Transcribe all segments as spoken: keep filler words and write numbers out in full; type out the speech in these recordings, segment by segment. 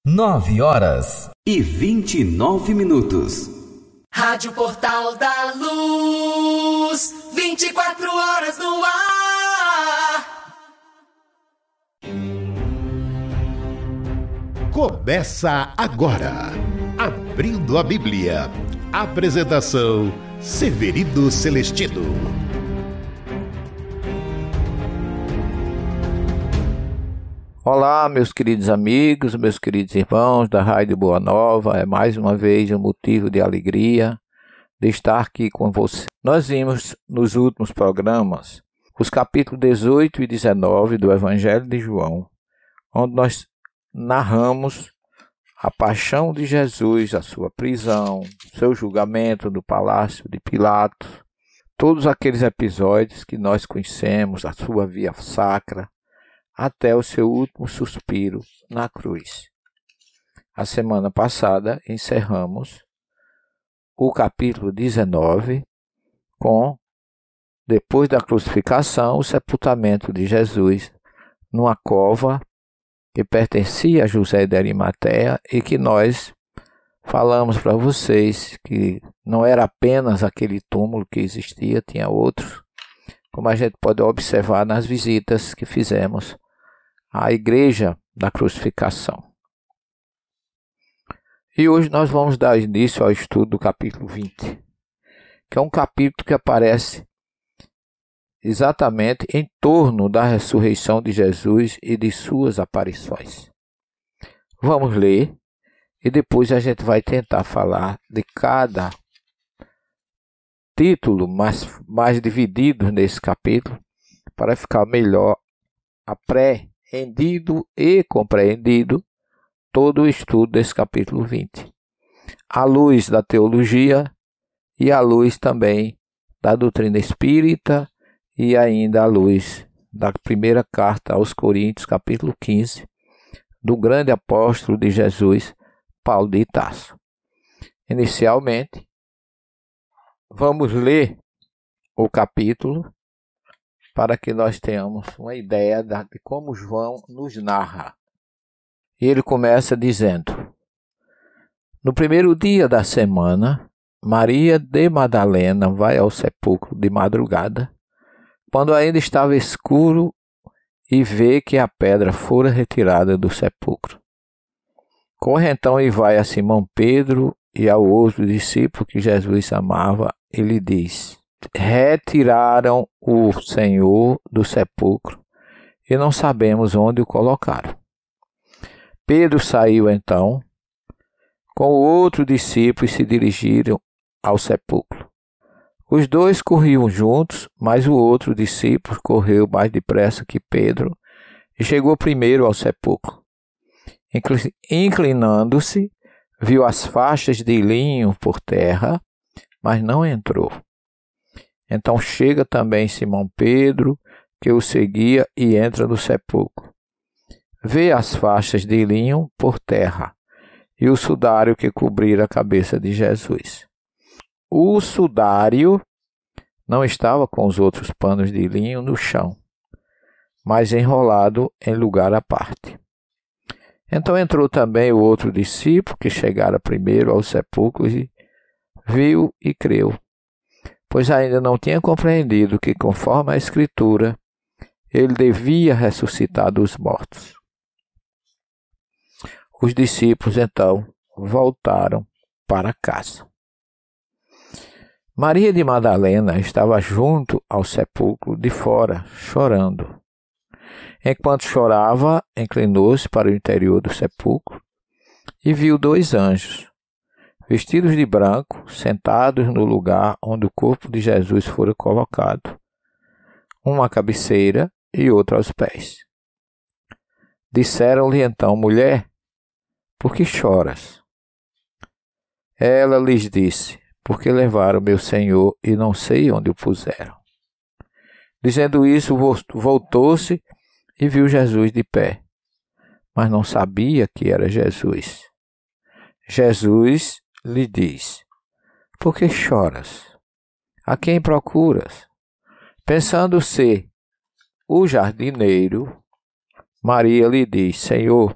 Nove horas e vinte e nove minutos. Rádio Portal da Luz, vinte e quatro horas no ar. Começa agora, Abrindo a Bíblia. Apresentação, Severino Celestino. Olá, meus queridos amigos, meus queridos irmãos da Rádio Boa Nova. É mais uma vez um motivo de alegria de estar aqui com você. Nós vimos nos últimos programas os capítulos dezoito e dezenove do Evangelho de João, onde nós narramos a paixão de Jesus, a sua prisão, seu julgamento no palácio de Pilatos, todos aqueles episódios que nós conhecemos, a sua via sacra, até o seu último suspiro na cruz. A semana passada encerramos o capítulo dezenove com, depois da crucificação, o sepultamento de Jesus numa cova que pertencia a José de Arimateia e que nós falamos para vocês que não era apenas aquele túmulo que existia, tinha outros, como a gente pode observar nas visitas que fizemos à igreja da crucificação. E hoje nós vamos dar início ao estudo do capítulo vinte, que é um capítulo que aparece exatamente em torno da ressurreição de Jesus e de suas aparições. Vamos ler e depois a gente vai tentar falar de cada título mais, mais dividido nesse capítulo para ficar melhor apreendido e compreendido todo o estudo desse capítulo vinte, à luz da teologia e à luz também da doutrina espírita e ainda à luz da primeira carta aos Coríntios, capítulo quinze, do grande apóstolo de Jesus, Paulo de Tarso. Inicialmente, vamos ler o capítulo para que nós tenhamos uma ideia de como João nos narra. E ele começa dizendo: no primeiro dia da semana, Maria de Madalena vai ao sepulcro de madrugada, quando ainda estava escuro, e vê que a pedra fora retirada do sepulcro. Corre então e vai a Simão Pedro e ao outro discípulo que Jesus amava, e lhe diz: retiraram o Senhor do sepulcro e não sabemos onde o colocaram. Pedro saiu então com o outro discípulo e se dirigiram ao sepulcro. Os dois corriam juntos, mas o outro discípulo correu mais depressa que Pedro e chegou primeiro ao sepulcro. Inclinando-se, viu as faixas de linho por terra, mas não entrou. Então chega também Simão Pedro, que o seguia, e entra no sepulcro. Vê as faixas de linho por terra e o sudário que cobrira a cabeça de Jesus. O sudário não estava com os outros panos de linho no chão, mas enrolado em lugar à parte. Então entrou também o outro discípulo, que chegara primeiro ao sepulcro, e viu e creu, pois ainda não tinha compreendido que, conforme a Escritura, ele devia ressuscitar dos mortos. Os discípulos, então, voltaram para casa. Maria de Madalena estava junto ao sepulcro de fora, chorando. Enquanto chorava, inclinou-se para o interior do sepulcro e viu dois anjos, vestidos de branco, sentados no lugar onde o corpo de Jesus fora colocado, um à cabeceira e outro aos pés. Disseram-lhe então: mulher, por que choras? Ela lhes disse: porque levaram meu Senhor e não sei onde o puseram. Dizendo isso, voltou-se e viu Jesus de pé, mas não sabia que era Jesus. Jesus lhe diz: por que choras? A quem procuras? Pensando ser o jardineiro, Maria lhe diz: Senhor,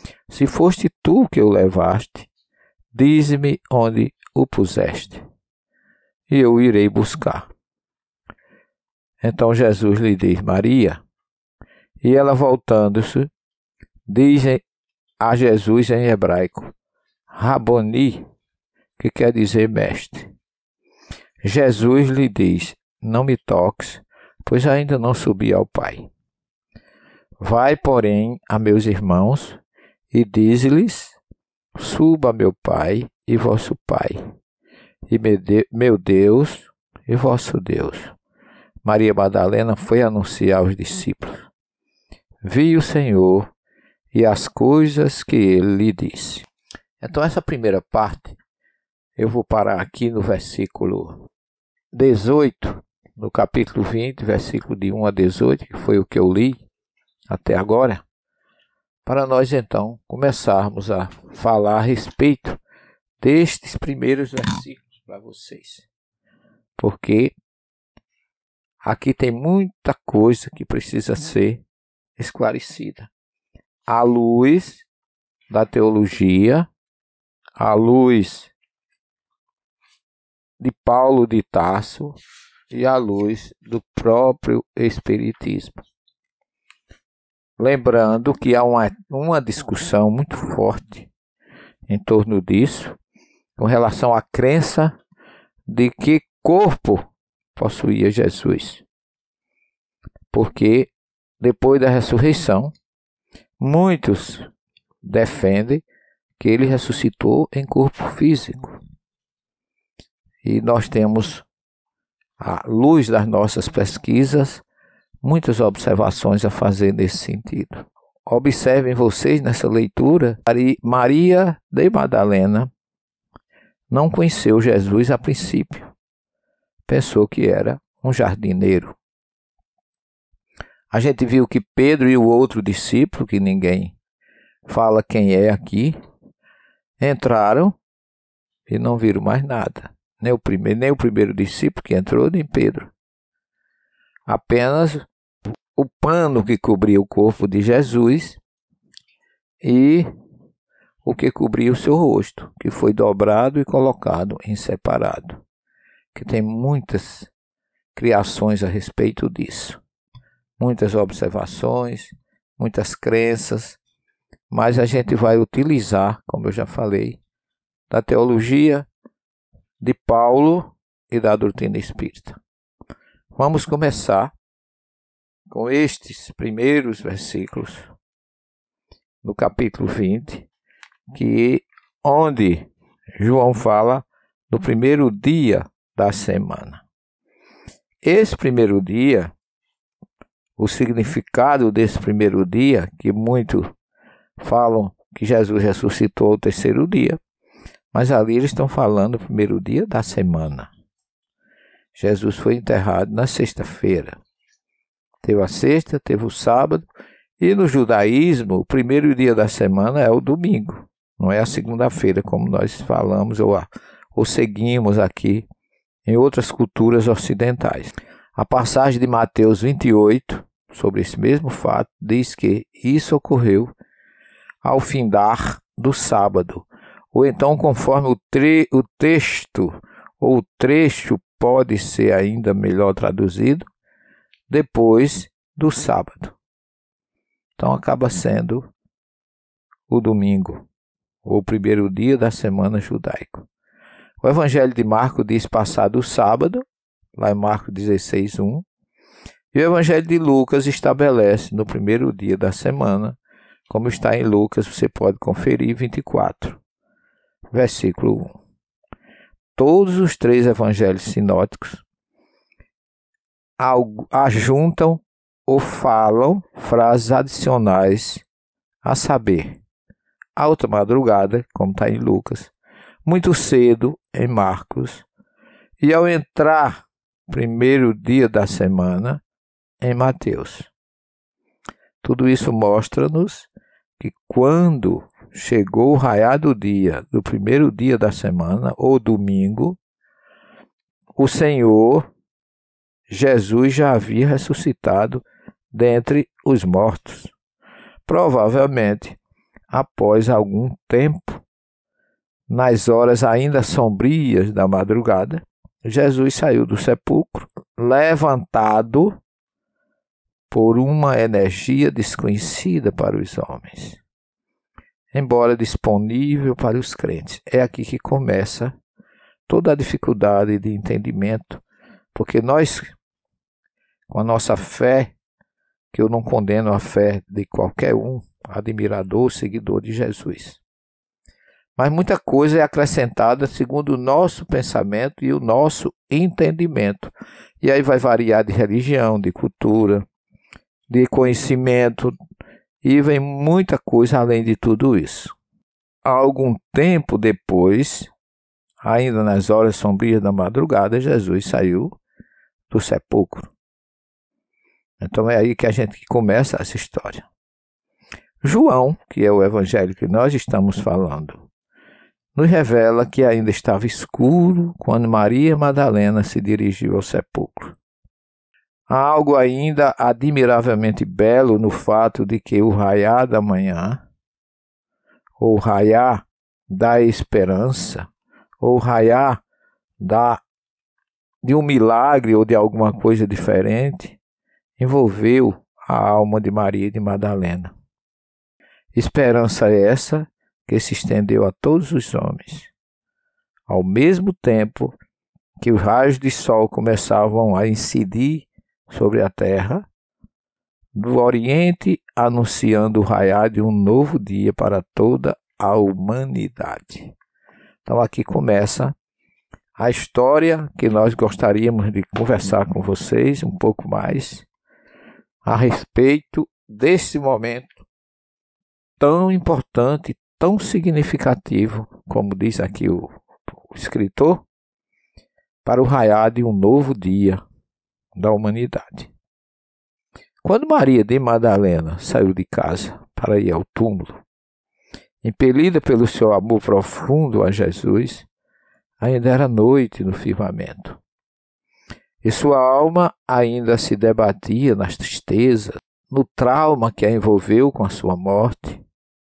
Se foste tu que o levaste, dize-me onde o puseste, e eu irei buscar. Então Jesus lhe diz: Maria. E ela, voltando-se, diz a Jesus em hebraico: Raboni, que quer dizer mestre. Jesus lhe diz: não me toques, pois ainda não subi ao Pai. Vai, porém, a meus irmãos e dize-lhes: suba a meu Pai e vosso Pai, e meu Deus e vosso Deus. Maria Madalena foi anunciar aos discípulos: vi o Senhor e as coisas que ele lhe disse. Então, essa primeira parte, eu vou parar aqui no versículo dezoito, no capítulo vinte, versículo de um a dezoito, que foi o que eu li até agora, para nós então começarmos a falar a respeito destes primeiros versículos para vocês. Porque aqui tem muita coisa que precisa ser esclarecida. À luz da teologia, à luz de Paulo de Tarso e à luz do próprio Espiritismo. Lembrando que há uma, uma discussão muito forte em torno disso, com relação à crença de que corpo possuía Jesus. Porque depois da ressurreição, muitos defendem que ele ressuscitou em corpo físico. E nós temos, à luz das nossas pesquisas, muitas observações a fazer nesse sentido. Observem vocês nessa leitura, Maria de Madalena não conheceu Jesus a princípio. Pensou que era um jardineiro. A gente viu que Pedro e o outro discípulo, que ninguém fala quem é aqui, entraram e não viram mais nada. Nem o primeiro, nem o primeiro discípulo que entrou, nem Pedro. Apenas o pano que cobria o corpo de Jesus e o que cobria o seu rosto, que foi dobrado e colocado em separado. Que tem muitas criações a respeito disso. Muitas observações, muitas crenças, mas a gente vai utilizar, como eu já falei, da teologia de Paulo e da doutrina espírita. Vamos começar com estes primeiros versículos do capítulo vinte, que onde João fala do primeiro dia da semana. Esse primeiro dia, o significado desse primeiro dia, que muitos falam que Jesus ressuscitou ao terceiro dia, mas ali eles estão falando do primeiro dia da semana. Jesus foi enterrado na sexta-feira. Teve a sexta, teve o sábado, e no judaísmo, o primeiro dia da semana é o domingo. Não é a segunda-feira, como nós falamos ou, ou seguimos aqui em outras culturas ocidentais. A passagem de Mateus vinte e oito, sobre esse mesmo fato, diz que isso ocorreu ao findar do sábado, ou então conforme o, tre o texto ou o trecho pode ser ainda melhor traduzido, depois do sábado. Então acaba sendo o domingo, ou o primeiro dia da semana judaica. O Evangelho de Marcos diz passado o sábado, lá em Marcos dezesseis, um, e o Evangelho de Lucas estabelece no primeiro dia da semana, como está em Lucas, você pode conferir, vinte e quatro, versículo um. Todos os três evangelhos sinóticos ajuntam ou falam frases adicionais, a saber, alta madrugada, como está em Lucas, muito cedo, em Marcos, e ao entrar primeiro dia da semana, em Mateus. Tudo isso mostra-nos que quando chegou o raiar do dia, do primeiro dia da semana, ou domingo, o Senhor Jesus já havia ressuscitado dentre os mortos. Provavelmente após algum tempo, nas horas ainda sombrias da madrugada, Jesus saiu do sepulcro, levantado por uma energia desconhecida para os homens, embora disponível para os crentes. É aqui que começa toda a dificuldade de entendimento, porque nós, com a nossa fé, que eu não condeno a fé de qualquer um, admirador, seguidor de Jesus, mas muita coisa é acrescentada segundo o nosso pensamento e o nosso entendimento. E aí vai variar de religião, de cultura, de conhecimento, e vem muita coisa além de tudo isso. Algum tempo depois, ainda nas horas sombrias da madrugada, Jesus saiu do sepulcro. Então é aí que a gente começa essa história. João, que é o evangelho que nós estamos falando, nos revela que ainda estava escuro quando Maria Madalena se dirigiu ao sepulcro. Há algo ainda admiravelmente belo no fato de que o raiar da manhã, ou raiar da esperança, ou raiar da, de um milagre ou de alguma coisa diferente, envolveu a alma de Maria de Madalena. Esperança essa que se estendeu a todos os homens, ao mesmo tempo que os raios de sol começavam a incidir sobre a terra, do Oriente anunciando o raiar de um novo dia para toda a humanidade. Então aqui começa a história que nós gostaríamos de conversar com vocês um pouco mais a respeito desse momento tão importante, tão significativo, como diz aqui o, o escritor, para o raiar de um novo dia da humanidade. Quando Maria de Madalena saiu de casa para ir ao túmulo, impelida pelo seu amor profundo a Jesus, ainda era noite no firmamento, e sua alma ainda se debatia nas tristezas, no trauma que a envolveu com a sua morte,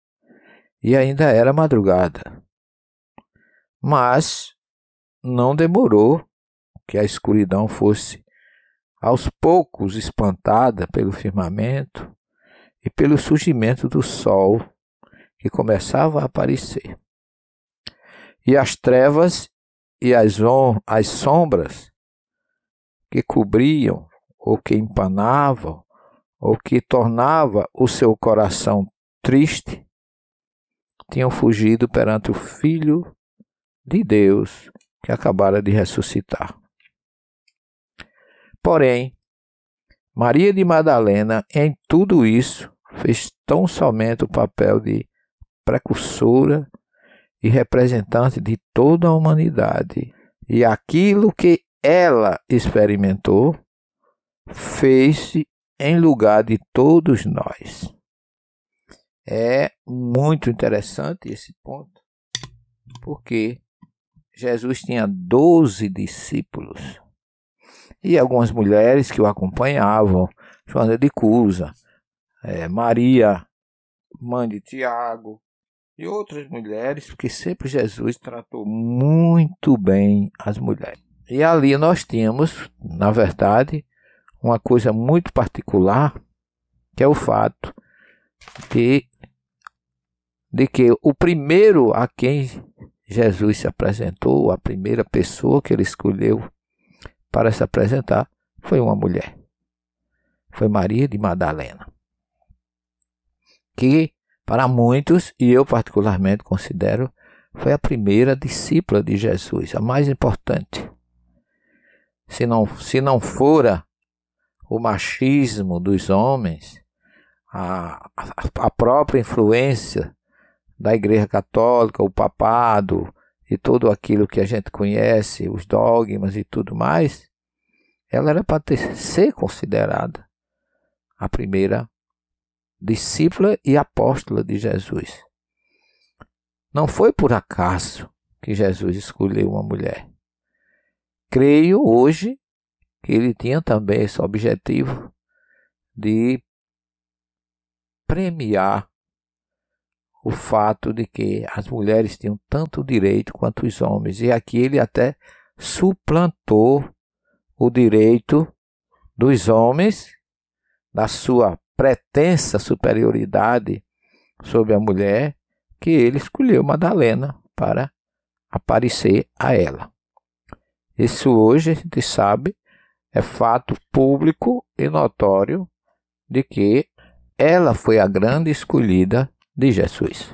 e ainda era madrugada. Mas não demorou que a escuridão fosse aos poucos espantada pelo firmamento e pelo surgimento do sol que começava a aparecer. E as trevas e as, as sombras que cobriam ou que empanavam ou que tornava o seu coração triste, tinham fugido perante o Filho de Deus que acabara de ressuscitar. Porém, Maria de Madalena, em tudo isso, fez tão somente o papel de precursora e representante de toda a humanidade. E aquilo que ela experimentou, fez-se em lugar de todos nós. É muito interessante esse ponto, porque Jesus tinha doze discípulos e algumas mulheres que o acompanhavam, Joana de Cusa, é, Maria, mãe de Tiago, e outras mulheres, porque sempre Jesus tratou muito bem as mulheres. E ali nós tínhamos, na verdade, uma coisa muito particular, que é o fato de, de que o primeiro a quem Jesus se apresentou, a primeira pessoa que ele escolheu para se apresentar, foi uma mulher. Foi Maria de Madalena. Que, para muitos, e eu particularmente considero, foi a primeira discípula de Jesus, a mais importante. Se não, se não fora o machismo dos homens, a, a própria influência da Igreja Católica, o papado e tudo aquilo que a gente conhece, os dogmas e tudo mais, ela era para ter, ser considerada a primeira discípula e apóstola de Jesus. Não foi por acaso que Jesus escolheu uma mulher. Creio hoje que ele tinha também esse objetivo de premiar o fato de que as mulheres tinham tanto direito quanto os homens. E aqui ele até suplantou o direito dos homens, da sua pretensa superioridade sobre a mulher, que ele escolheu Madalena para aparecer a ela. Isso hoje a gente sabe, é fato público e notório de que ela foi a grande escolhida de Jesus.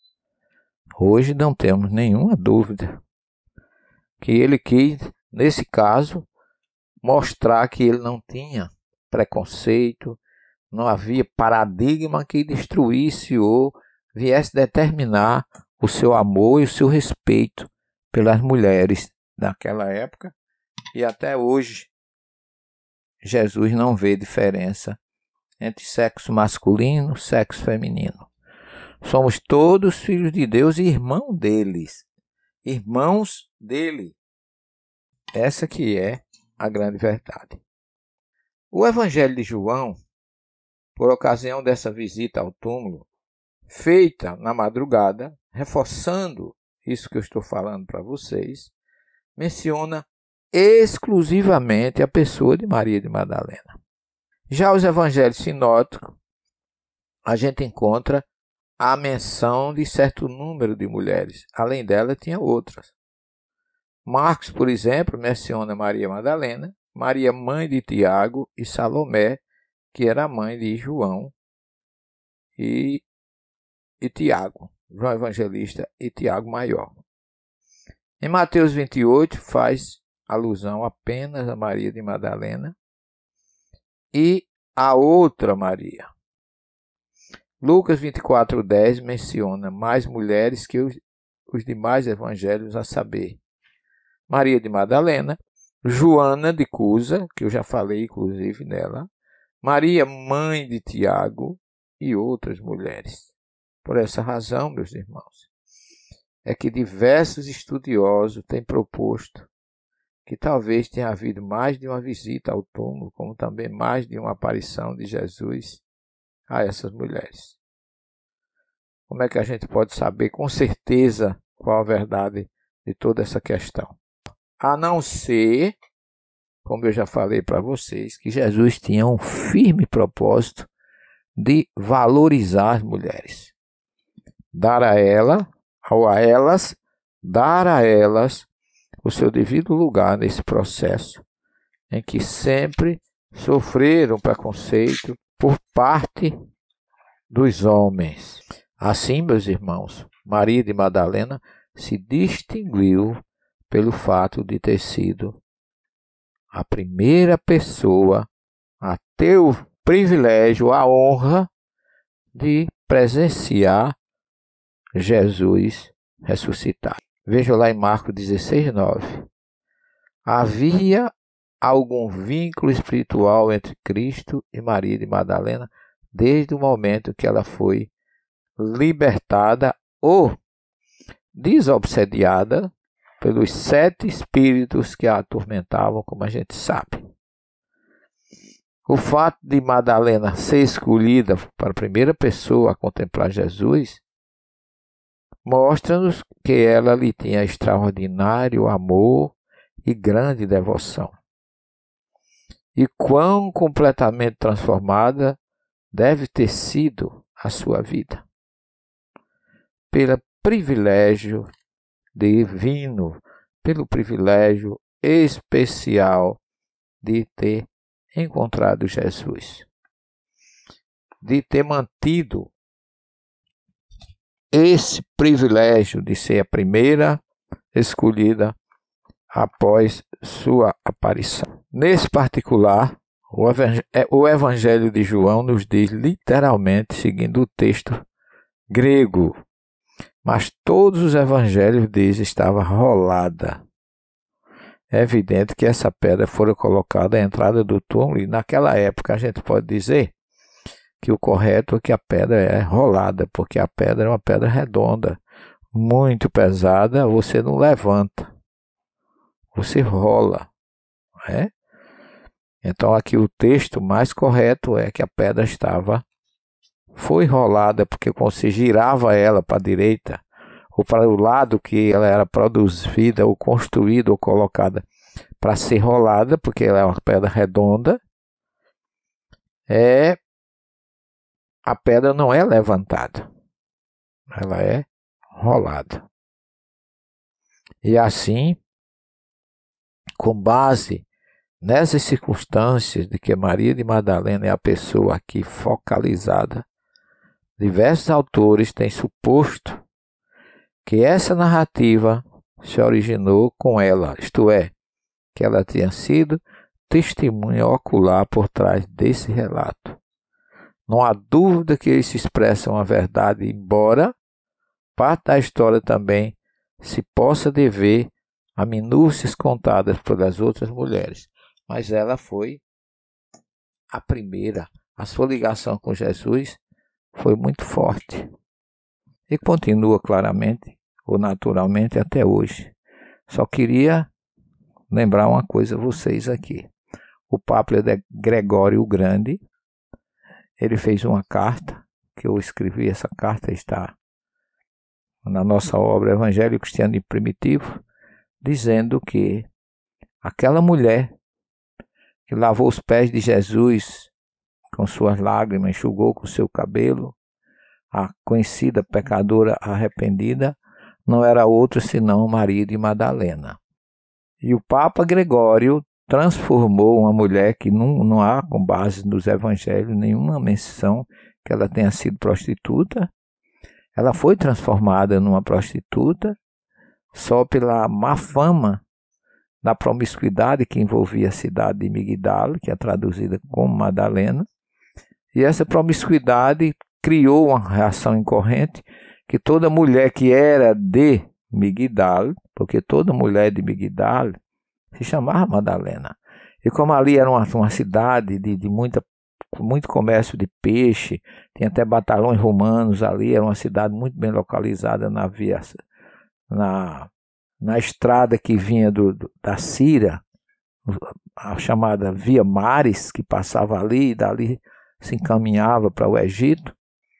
Hoje não temos nenhuma dúvida que ele quis, nesse caso, mostrar que ele não tinha preconceito, não havia paradigma que destruísse ou viesse determinar o seu amor e o seu respeito pelas mulheres naquela época. E até hoje, Jesus não vê diferença entre sexo masculino e sexo feminino. Somos todos filhos de Deus e irmãos deles. Irmãos dele. Essa que é a grande verdade. O Evangelho de João, por ocasião dessa visita ao túmulo, feita na madrugada, reforçando isso que eu estou falando para vocês, menciona exclusivamente a pessoa de Maria de Madalena. Já os evangelhos sinóticos, a gente encontra a menção de certo número de mulheres. Além dela, tinha outras. Marcos, por exemplo, menciona Maria Madalena, Maria, mãe de Tiago, e Salomé, que era a mãe de João e, e Tiago, João Evangelista e Tiago Maior. Em Mateus vinte e oito, faz alusão apenas a Maria de Madalena e a outra Maria. Lucas vinte e quatro, dez menciona mais mulheres que os, os demais evangelhos, a saber, Maria de Madalena, Joana de Cusa, que eu já falei inclusive nela, Maria, mãe de Tiago e outras mulheres. Por essa razão, meus irmãos, é que diversos estudiosos têm proposto que talvez tenha havido mais de uma visita ao túmulo, como também mais de uma aparição de Jesus a essas mulheres. Como é que a gente pode saber com certeza qual a verdade de toda essa questão? A não ser, como eu já falei para vocês, que Jesus tinha um firme propósito de valorizar as mulheres. Dar a ela, ou a elas, dar a elas o seu devido lugar nesse processo, em que sempre sofreram preconceito por parte dos homens. Assim, meus irmãos, Maria de Madalena se distinguiu pelo fato de ter sido a primeira pessoa a ter o privilégio, a honra de presenciar Jesus ressuscitar. Veja lá em Marcos dezesseis, nove. Havia algum vínculo espiritual entre Cristo e Maria de Madalena desde o momento que ela foi libertada ou desobsediada pelos sete espíritos que a atormentavam, como a gente sabe. O fato de Madalena ser escolhida para a primeira pessoa a contemplar Jesus mostra-nos que ela lhe tinha extraordinário amor e grande devoção. E quão completamente transformada deve ter sido a sua vida. Pelo privilégio divino, pelo privilégio especial de ter encontrado Jesus, de ter mantido esse privilégio de ser a primeira escolhida após sua aparição. Nesse particular, o Evangelho de João nos diz literalmente, seguindo o texto grego, mas todos os evangelhos dizem que estava rolada. É evidente que essa pedra foi colocada à entrada do túmulo, e naquela época a gente pode dizer que o correto é que a pedra é rolada, porque a pedra é uma pedra redonda, muito pesada, você não levanta, você rola. Não é? Então aqui o texto mais correto é que a pedra estava foi rolada porque quando você girava ela para a direita, ou para o lado que ela era produzida, ou construída, ou colocada para ser rolada, porque ela é uma pedra redonda, é, a pedra não é levantada, ela é rolada. E assim, com base nessas circunstâncias de que Maria de Madalena é a pessoa aqui focalizada, diversos autores têm suposto que essa narrativa se originou com ela, isto é, que ela tinha sido testemunha ocular por trás desse relato. Não há dúvida que eles expressam a verdade, embora parte da história também se possa dever a minúcias contadas pelas outras mulheres. Mas ela foi a primeira. A sua ligação com Jesus foi muito forte. E continua claramente, ou naturalmente, até hoje. Só queria lembrar uma coisa a vocês aqui. O Papa Gregório o Grande, ele fez uma carta, que eu escrevi, essa carta está na nossa obra Evangelho Cristiano e Primitivo, dizendo que aquela mulher que lavou os pés de Jesus com suas lágrimas, enxugou com seu cabelo, a conhecida pecadora arrependida, não era outra senão Maria de Madalena. E o Papa Gregório transformou uma mulher que não, não há, com base nos evangelhos, nenhuma menção que ela tenha sido prostituta. Ela foi transformada numa prostituta só pela má fama da promiscuidade que envolvia a cidade de Migdalo, que é traduzida como Madalena. E essa promiscuidade criou uma reação incorrente que toda mulher que era de Migdalo, porque toda mulher de Migdalo se chamava Madalena. E como ali era uma, uma cidade de, de muita, muito comércio de peixe, tinha até batalhões romanos ali, era uma cidade muito bem localizada na via, na, na estrada que vinha do, do, da Síria, a chamada Via Maris, que passava ali e dali se encaminhava para o Egito.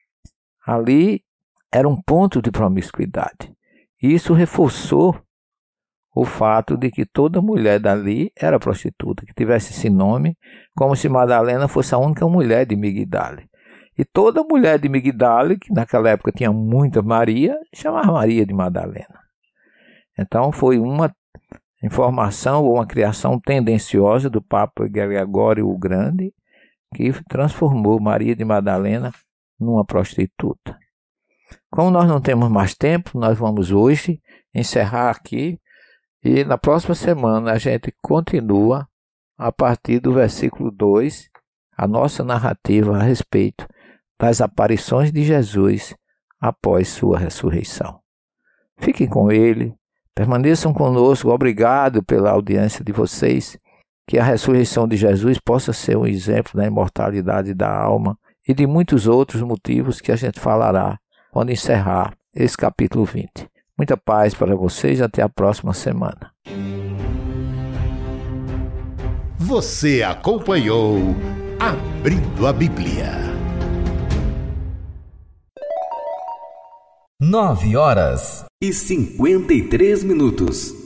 Ali era um ponto de promiscuidade. E isso reforçou o fato de que toda mulher dali era prostituta, que tivesse esse nome, como se Madalena fosse a única mulher de Migdalo. E toda mulher de Migdalo, que naquela época tinha muita Maria, chamava Maria de Madalena. Então foi uma informação ou uma criação tendenciosa do Papa Gregório o Grande, que transformou Maria de Madalena numa prostituta. Como nós não temos mais tempo, nós vamos hoje encerrar aqui e na próxima semana a gente continua a partir do versículo dois, a nossa narrativa a respeito das aparições de Jesus após sua ressurreição. Fiquem com ele, permaneçam conosco, obrigado pela audiência de vocês, que a ressurreição de Jesus possa ser um exemplo da imortalidade da alma e de muitos outros motivos que a gente falará quando encerrar esse capítulo vinte. Muita paz para vocês e até a próxima semana. Você acompanhou Abrindo a Bíblia. Nove horas e cinquenta e três minutos.